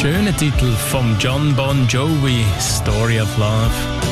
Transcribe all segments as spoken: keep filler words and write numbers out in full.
Schöner Titel von Jon Bon Jovi, Story of Love.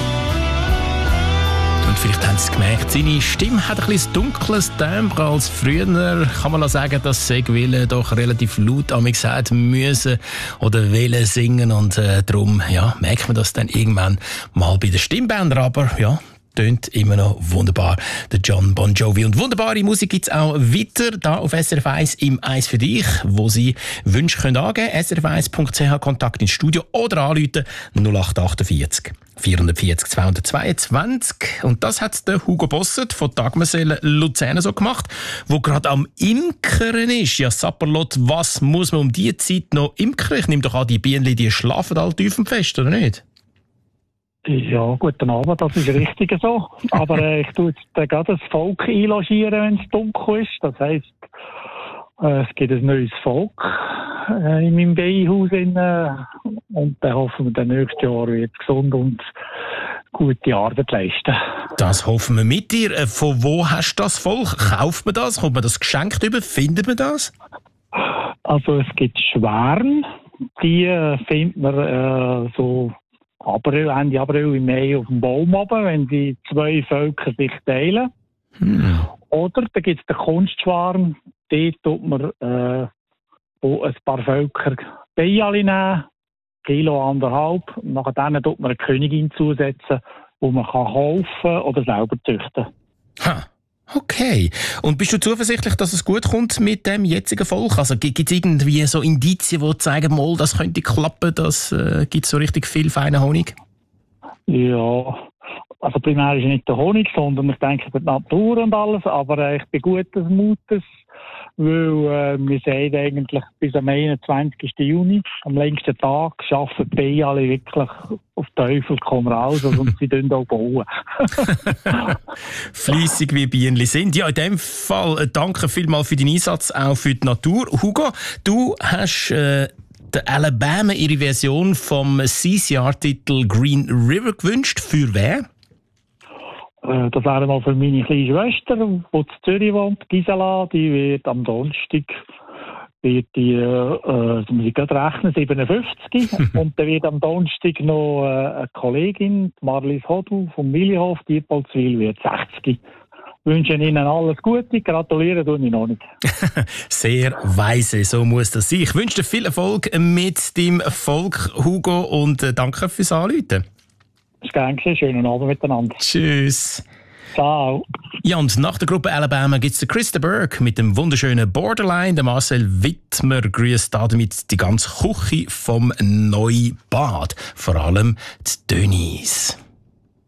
Und vielleicht haben Sie es gemerkt, seine Stimme hat ein bisschen dunkles Timbre als früher. Kann man auch sagen, dass sie Wille doch relativ laut an mich gesagt müssen oder Wille singen. Und äh, darum ja, merkt man das dann irgendwann mal bei den Stimmbändern. Aber ja, tönt immer noch wunderbar, der Jon Bon Jovi. Und wunderbare Musik gibt es auch weiter da auf S R F eins im «Eins für dich», wo Sie Wünsche können angeben können. S R F eins Punkt C H, Kontakt ins Studio oder anrufen null acht achtundvierzig vierhundertvierzig zweihundertzweiundzwanzig. Und das hat der Hugo Bossert von Dagmersellen Luzern so gemacht, wo gerade am Imkern ist. Ja, Sapperlot, was muss man um diese Zeit noch imkern? Ich nehme doch an, die Bienen, die schlafen alle tief im Fest, oder nicht? Ja, guten Abend, das ist richtig so. Aber äh, ich tue jetzt äh, gerade das Volk einlogieren, wenn es dunkel ist. Das heisst, äh, es gibt ein neues Volk äh, in meinem Beihaus. Äh, und dann hoffen wir, dann nächstes Jahr wird gesund und gute Arbeit leisten. Das hoffen wir mit dir. Äh, von wo hast du das Volk? Kauft man das? Kommt man das geschenkt über? Findet man das? Also es gibt Schwärme. Die äh, findet man äh, so April, Ende April, im Mai auf dem Baum oben, wenn die zwei Völker sich teilen. Hm. Oder da gibt es den Kunstschwarm, dort tut man äh, wo ein paar Völker Beijali nehmen, Kilo anderthalb, und nach denen tut man eine Königin zusetzen, die man kann kaufen oder selber züchten. Ha. Okay. Und bist du zuversichtlich, dass es gut kommt mit dem jetzigen Volk? Also gibt es irgendwie so Indizien, die zeigen, mal, das könnte klappen, das äh, gibt so richtig viel feinen Honig? Ja, also primär ist nicht der Honig, sondern ich denke die Natur und alles, aber äh, ich bin gutes Mutes, weil äh, wir sagen eigentlich bis am einundzwanzigsten Juni, am längsten Tag, arbeiten die alle wirklich auf Teufel komm raus und sie bauen auch bauen. Fleissig wie Bienen sind. Ja, in dem Fall äh, danke vielmals für deinen Einsatz, auch für die Natur. Hugo, du hast äh, der Alabama ihre Version vom C C R-Titel Green River gewünscht. Für wer? Äh, das wäre mal für meine kleine Schwester, die in Zürich wohnt, Gisela. Die wird am Donnerstag wird die, äh, das muss ich gerade rechnen, siebenundfünfzig. Und dann wird am Donnerstag noch äh, eine Kollegin, Marlies Hodu vom Millihof, die Polzwil, wird sechzig. Ich wünsche Ihnen alles Gute, gratulieren tue ich noch nicht. Sehr weise, so muss das sein. Ich wünsche dir viel Erfolg mit deinem Volk, Hugo, und äh, danke fürs Anrufen. Das ist gern geschehen, schönen Abend miteinander. Tschüss. Ciao. Ja, und nach der Gruppe Alabama gibt es den Chris de Burgh mit dem wunderschönen Borderline. Der Marcel Wittmer grüßt damit die ganze Küche vom Neubad. Vor allem die Dönis.